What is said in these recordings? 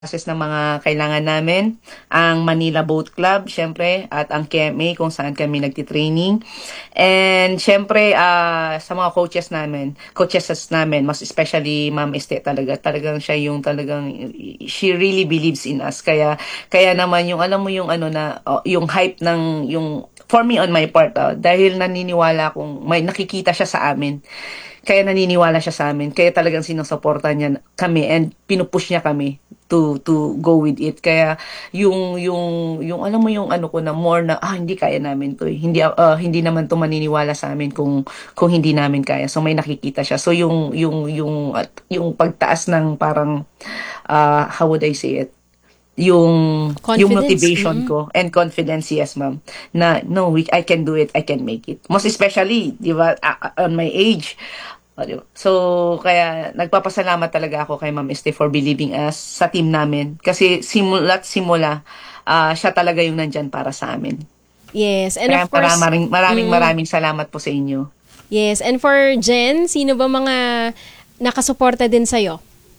process ng mga kailangan namin, ang Manila Boat Club, syempre, at ang KMA kung saan kami nagtitraining. And syempre, sa mga coaches namin, mas especially Ma'am Este talagang siya yung she really believes in us. Kaya naman yung, alam mo yung yung hype ng, yung, for me on my part, dahil naniniwala akong may nakikita siya sa amin. Kaya naniniwala siya sa amin. Kaya talagang sinusuporta niya kami and pinupush niya kami to go with it. Kaya yung alam mo yung ko na more na hindi kaya namin to. Hindi naman to maniniwala sa amin kung hindi namin kaya. So may nakikita siya. So yung pagtaas ng parang how would I say it? Yung motivation ko and confidence, yes ma'am, na no, I can do it, I can make it, most especially di ba on my age. So kaya nagpapasalamat talaga ako kay Ma'am Este for believing us sa team namin, kasi simula siya talaga yung nandyan para sa amin. Yes, and kaya of course maraming salamat po sa inyo. Yes, and for Jen, sino ba mga nakasuporta din sa'yo?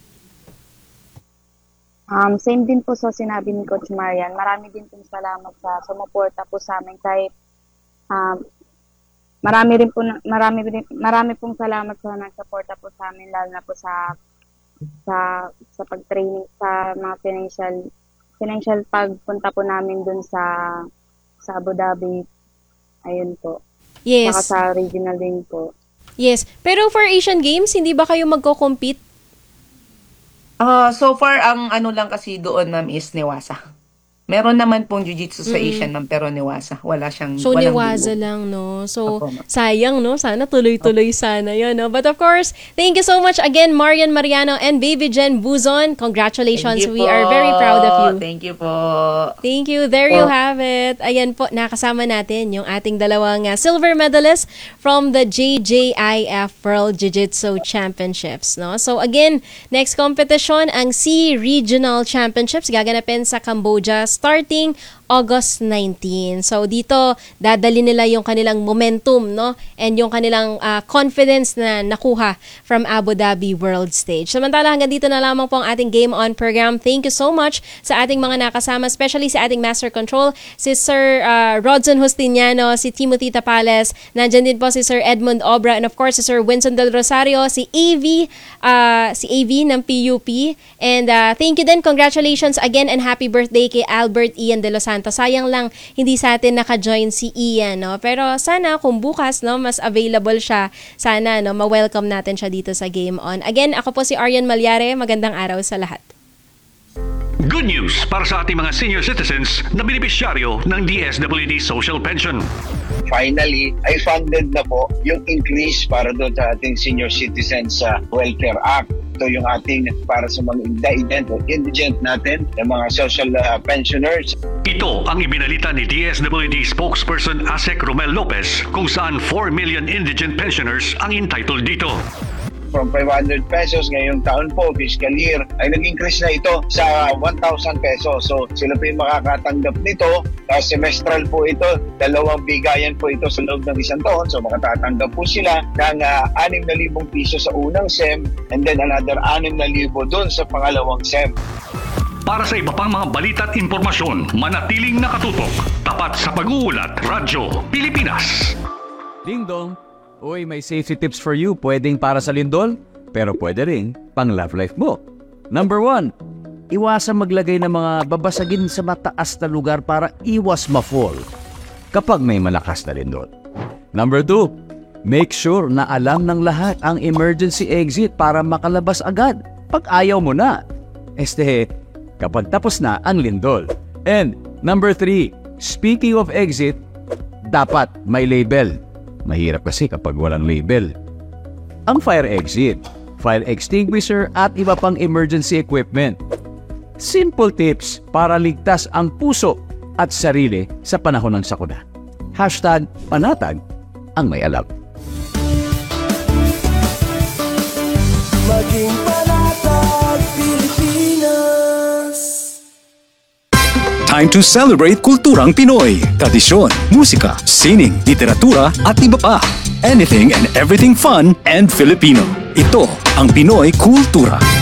Same din po sa sinabi ni Coach Marian. Marami din pong salamat sa sumuporta po sa amin, kahit marami pong salamat sa nagsuporta po sa amin, lalo na po sa pag-training, sa mga financial pagpunta po namin dun sa Abu Dhabi. Ayun po. Yes. Saka sa regional din po. Yes. Pero for Asian Games, hindi ba kayo magko-compete? So far, ang lang kasi doon, ma'am, is Newasa. Meron naman pong jiu-jitsu sa Asian, ma'am, pero Newasa. Walang Newasa lang, no? So, sayang, no? Sana tuloy-tuloy sana yun, no? But of course, thank you so much again, Marian Mariano and Baby Jen Buzon. Congratulations. We are very proud of you. Thank you po. Thank you. There you have it. Ayan po, nakasama natin yung ating dalawang silver medalists from the JJIF World Jiu-Jitsu Championships, no? So again, next competition, ang Sea Regional Championships, gaganapin sa Cambodia starting August 19. So dito dadali nila yung kanilang momentum, no, and yung kanilang confidence na nakuha from Abu Dhabi World Stage. Samantala, hanggang dito na lamang po ang ating Game On program. Thank you so much sa ating mga nakasama, especially sa ating Master Control, si Sir Rodson Justiniano, si Timothy Tapales, nandiyan din po si Sir Edmund Obra, and of course si Sir Winston Del Rosario, si AV ng PUP. And thank you din, congratulations again and happy birthday kay Albert Ian de los Santos. Sayang lang hindi sa atin naka-join si Ian, no? Pero sana kung bukas, no, mas available siya, sana, no, ma-welcome natin siya dito sa Game On. Again, ako po si Arian Malyare. Magandang araw sa lahat. Good news para sa ating mga senior citizens na benepisyaryo ng DSWD Social Pension. Finally, ay funded na po yung increase para doon sa ating Senior Citizens Welfare Act. Ito yung ating para sa mga indigent natin, yung mga social pensioners. Ito ang ibinalita ni DSWD spokesperson Asek Romel Lopez kung saan 4 million indigent pensioners ang entitled dito. From 500 pesos ngayong taon po, fiscal year, ay nag-increase na ito sa 1,000 pesos. So sila po yung makakatanggap nito. Semestral po ito, 2 bigayan po ito sa loob ng isang taon. So makatatanggap po sila ng 6,000 piso sa unang SEM and then another 6,000 doon sa pangalawang SEM. Para sa iba pang mga balita at impormasyon, manatiling nakatutok. Tapat sa pag-uulat, Radyo Pilipinas. Ding dong. Uy, may safety tips for you. Pwedeng para sa lindol, pero pwede rin pang love life mo. Number 1, iwasan maglagay ng mga babasagin sa mataas na lugar para iwas ma-fall kapag may malakas na lindol. Number 2, make sure na alam ng lahat ang emergency exit para makalabas agad pag ayaw mo na. Kapag tapos na ang lindol. And number 3, speaking of exit, dapat may label. Mahirap kasi kapag walang label. Ang fire exit, fire extinguisher at iba pang emergency equipment. Simple tips para ligtas ang puso at sarili sa panahon ng sakuna. #panatag ang may alam. Maging panatag Pilipinas. Time to celebrate kulturang Pinoy. Tradisyon, musika, sining, literatura at iba pa. Anything and everything fun and Filipino. Ito ang Pinoy Kultura.